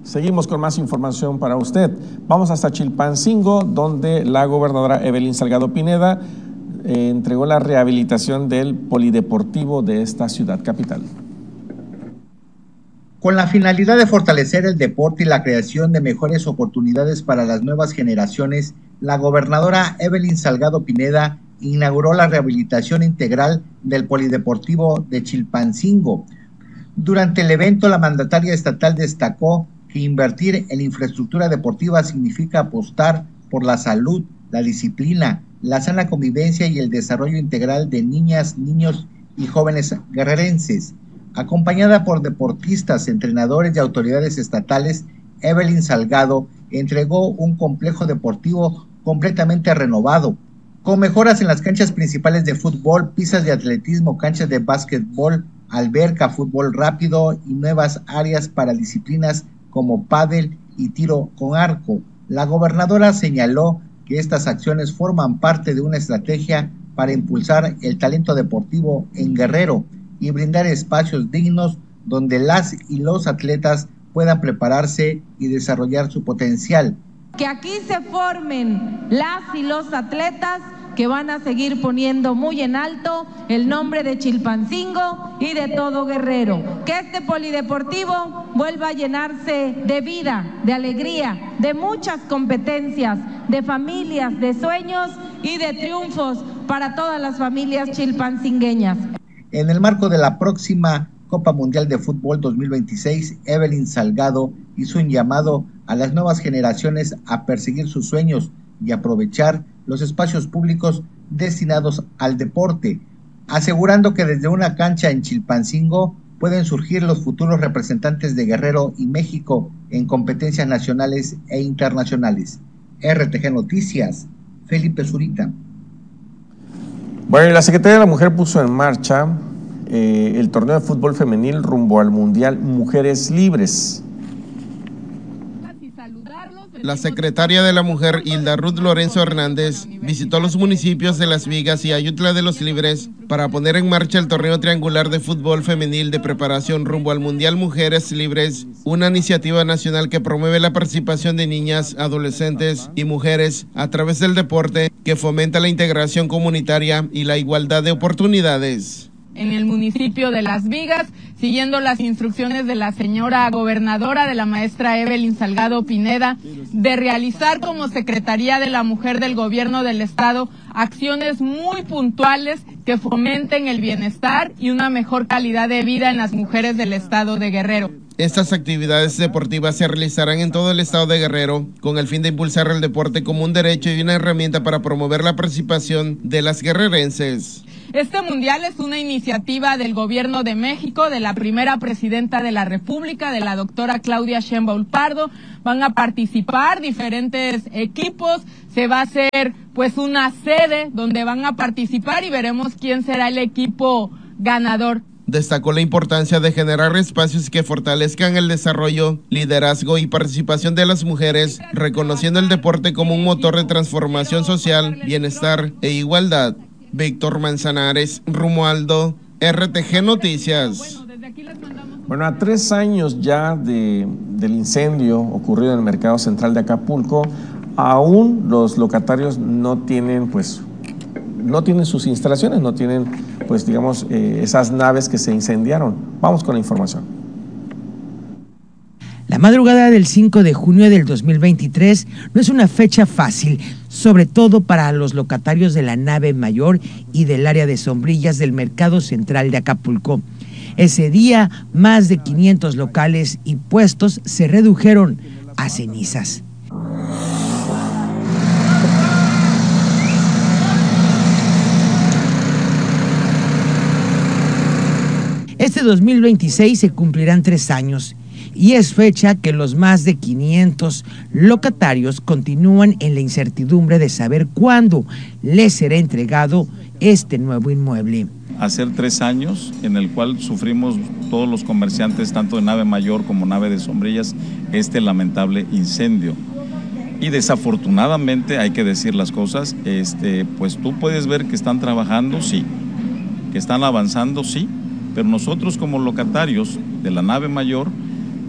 Seguimos con más información para usted. Vamos hasta Chilpancingo, donde la gobernadora Evelyn Salgado Pineda entregó la rehabilitación del polideportivo de esta ciudad capital. Con la finalidad de fortalecer el deporte y la creación de mejores oportunidades para las nuevas generaciones, la gobernadora Evelyn Salgado Pineda inauguró la rehabilitación integral del polideportivo de Chilpancingo. Durante el evento, la mandataria estatal destacó que invertir en infraestructura deportiva significa apostar por la salud, la disciplina, la sana convivencia y el desarrollo integral de niñas, niños y jóvenes guerrerenses. Acompañada por deportistas, entrenadores y autoridades estatales, Evelyn Salgado entregó un complejo deportivo completamente renovado, con mejoras en las canchas principales de fútbol, pistas de atletismo, canchas de básquetbol, alberca, fútbol rápido y nuevas áreas para disciplinas como pádel y tiro con arco. La gobernadora señaló que estas acciones forman parte de una estrategia para impulsar el talento deportivo en Guerrero y brindar espacios dignos donde las y los atletas puedan prepararse y desarrollar su potencial. Que aquí se formen las y los atletas que van a seguir poniendo muy en alto el nombre de Chilpancingo y de todo Guerrero. Que este polideportivo vuelva a llenarse de vida, de alegría, de muchas competencias, de familias, de sueños y de triunfos para todas las familias chilpancingueñas. En el marco de la próxima Copa Mundial de Fútbol 2026, Evelyn Salgado hizo un llamado a las nuevas generaciones a perseguir sus sueños y aprovechar los espacios públicos destinados al deporte, asegurando que desde una cancha en Chilpancingo pueden surgir los futuros representantes de Guerrero y México en competencias nacionales e internacionales. RTG Noticias, Felipe Zurita. Bueno, la Secretaría de la Mujer puso en marcha el torneo de fútbol femenil rumbo al Mundial Mujeres Libres. La secretaria de la Mujer, Hilda Ruth Lorenzo Hernández, visitó los municipios de Las Vigas y Ayutla de los Libres para poner en marcha el torneo triangular de fútbol femenil de preparación rumbo al Mundial Mujeres Libres, una iniciativa nacional que promueve la participación de niñas, adolescentes y mujeres a través del deporte, que fomenta la integración comunitaria y la igualdad de oportunidades. En el municipio de Las Vigas, siguiendo las instrucciones de la señora gobernadora, de la maestra Evelyn Salgado Pineda, de realizar como Secretaría de la Mujer del Gobierno del Estado acciones muy puntuales que fomenten el bienestar y una mejor calidad de vida en las mujeres del Estado de Guerrero. Estas actividades deportivas se realizarán en todo el estado de Guerrero, con el fin de impulsar el deporte como un derecho y una herramienta para promover la participación de las guerrerenses. Este mundial es una iniciativa del Gobierno de México, de la primera presidenta de la República, de la doctora Claudia Sheinbaum Pardo. Van a participar diferentes equipos, se va a hacer pues una sede donde van a participar y veremos quién será el equipo ganador. Destacó la importancia de generar espacios que fortalezcan el desarrollo, liderazgo y participación de las mujeres, reconociendo el deporte como un motor de transformación social, bienestar e igualdad. Víctor Manzanares, Romualdo, RTG Noticias. Bueno, a 3 años ya del incendio ocurrido en el Mercado Central de Acapulco, aún los locatarios no tienen sus instalaciones, no tienen esas naves que se incendiaron. Vamos con la información. La madrugada del 5 de junio del 2023 no es una fecha fácil, sobre todo para los locatarios de la nave mayor y del área de sombrillas del Mercado Central de Acapulco. Ese día, más de 500 locales y puestos se redujeron a cenizas. Este 2026 se cumplirán 3 años y es fecha que los más de 500 locatarios continúan en la incertidumbre de saber cuándo les será entregado este nuevo inmueble. Hacer 3 años en el cual sufrimos todos los comerciantes, tanto de nave mayor como nave de sombrillas, este lamentable incendio. Y desafortunadamente, hay que decir las cosas, pues tú puedes ver que están trabajando, sí, que están avanzando, sí, pero nosotros como locatarios de la nave mayor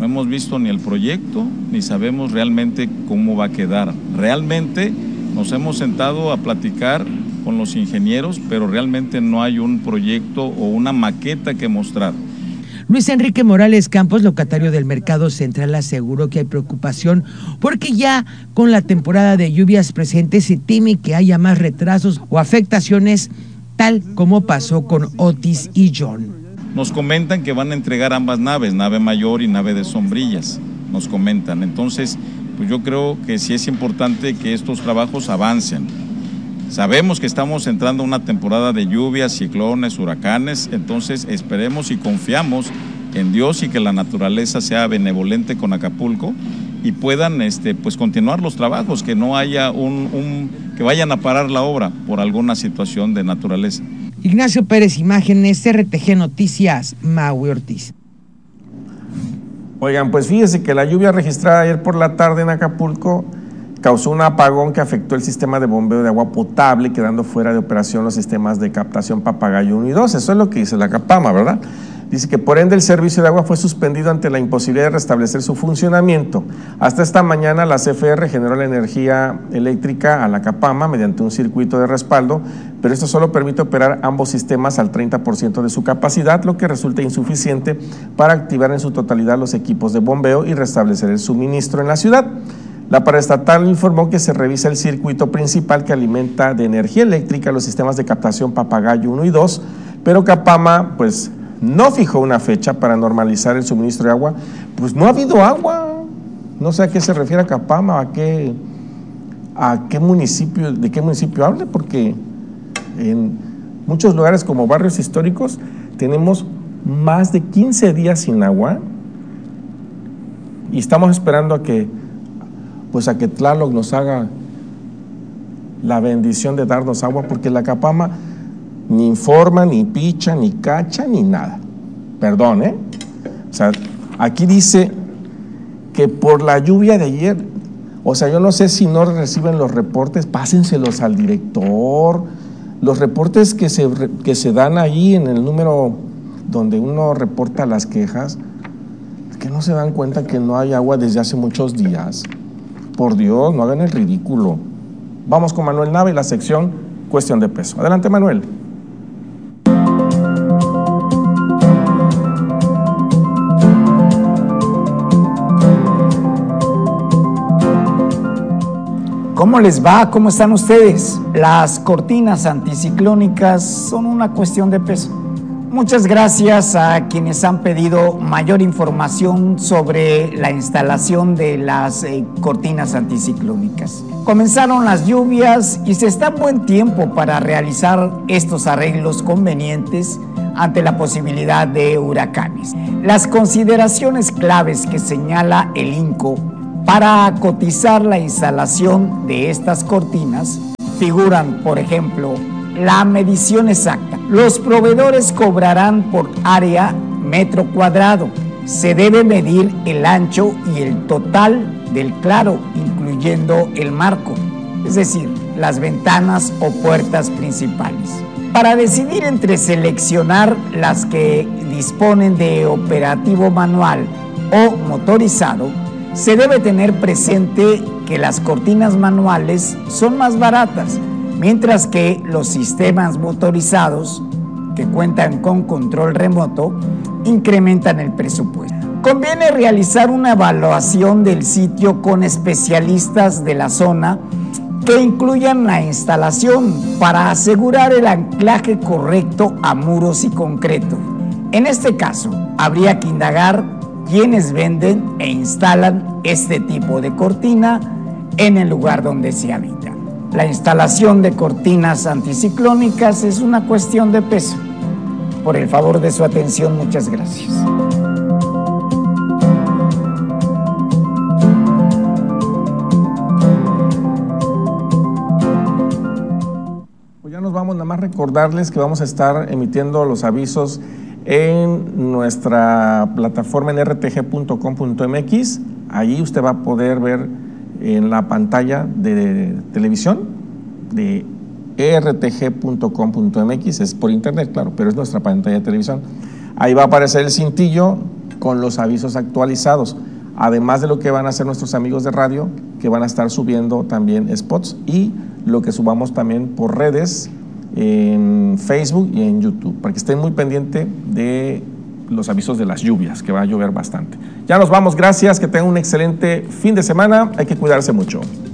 No hemos visto ni el proyecto, ni sabemos realmente cómo va a quedar. Realmente nos hemos sentado a platicar con los ingenieros, pero realmente no hay un proyecto o una maqueta que mostrar. Luis Enrique Morales Campos, locatario del Mercado Central, aseguró que hay preocupación porque ya con la temporada de lluvias presente se teme que haya más retrasos o afectaciones, tal como pasó con Otis y John. Nos comentan que van a entregar ambas naves, nave mayor y nave de sombrillas, nos comentan. Entonces, pues yo creo que sí es importante que estos trabajos avancen. Sabemos que estamos entrando a una temporada de lluvias, ciclones, huracanes, entonces esperemos y confiamos en Dios y que la naturaleza sea benevolente con Acapulco y puedan pues continuar los trabajos, que no haya que vayan a parar la obra por alguna situación de naturaleza. Ignacio Pérez, imágenes, RTG Noticias, Maui Ortiz. Oigan, pues fíjese que la lluvia registrada ayer por la tarde en Acapulco causó un apagón que afectó el sistema de bombeo de agua potable, quedando fuera de operación los sistemas de captación Papagayo 1 y 2. Eso es lo que dice la Capama, ¿verdad? Dice que por ende el servicio de agua fue suspendido ante la imposibilidad de restablecer su funcionamiento. Hasta esta mañana la CFR generó la energía eléctrica a la Capama mediante un circuito de respaldo, pero esto solo permite operar ambos sistemas al 30% de su capacidad, lo que resulta insuficiente para activar en su totalidad los equipos de bombeo y restablecer el suministro en la ciudad. La paraestatal informó que se revisa el circuito principal que alimenta de energía eléctrica los sistemas de captación Papagayo 1 y 2, pero Capama pues no fijó una fecha para normalizar el suministro de agua. Pues no ha habido agua. No sé a qué se refiere a Capama, a qué municipio, de qué municipio hable, porque en muchos lugares como barrios históricos tenemos más de 15 días sin agua y estamos esperando a que Tlaloc nos haga la bendición de darnos agua, porque la Capama ni informa, ni picha, ni cacha, ni nada. Perdón, ¿eh? O sea, aquí dice que por la lluvia de ayer, o sea, yo no sé si no reciben los reportes, pásenselos al director. Los reportes que se dan ahí en el número donde uno reporta las quejas, que no se dan cuenta que no hay agua desde hace muchos días. Por Dios, no hagan el ridículo. Vamos con Manuel Nava y la sección Cuestión de Peso. Adelante, Manuel. ¿Cómo les va? ¿Cómo están ustedes? Las cortinas anticiclónicas son una cuestión de peso. Muchas gracias a quienes han pedido mayor información sobre la instalación de las cortinas anticiclónicas. Comenzaron las lluvias y se está en buen tiempo para realizar estos arreglos convenientes ante la posibilidad de huracanes. Las consideraciones claves que señala el INCO para cotizar la instalación de estas cortinas figuran, por ejemplo, la medición exacta. Los proveedores cobrarán por área metro cuadrado. Se debe medir el ancho y el total del claro, incluyendo el marco, es decir, las ventanas o puertas principales. Para decidir entre seleccionar las que disponen de operativo manual o motorizado, se debe tener presente que las cortinas manuales son más baratas, mientras que los sistemas motorizados, que cuentan con control remoto, incrementan el presupuesto. Conviene realizar una evaluación del sitio con especialistas de la zona que incluyan la instalación para asegurar el anclaje correcto a muros y concreto. En este caso, habría que indagar quiénes venden e instalan este tipo de cortina en el lugar donde se habita. La instalación de cortinas anticiclónicas es una cuestión de peso. Por el favor de su atención, muchas gracias. Pues ya nos vamos, nada más recordarles que vamos a estar emitiendo los avisos en nuestra plataforma en rtg.com.mx. Ahí usted va a poder ver en la pantalla de televisión de rtg.com.mx, es por internet, claro, pero es nuestra pantalla de televisión. Ahí va a aparecer el cintillo con los avisos actualizados, además de lo que van a hacer nuestros amigos de radio, que van a estar subiendo también spots, y lo que subamos también por redes, en Facebook y en YouTube, para que estén muy pendientes de los avisos de las lluvias, que va a llover bastante. Ya nos vamos, gracias, que tengan un excelente fin de semana, hay que cuidarse mucho.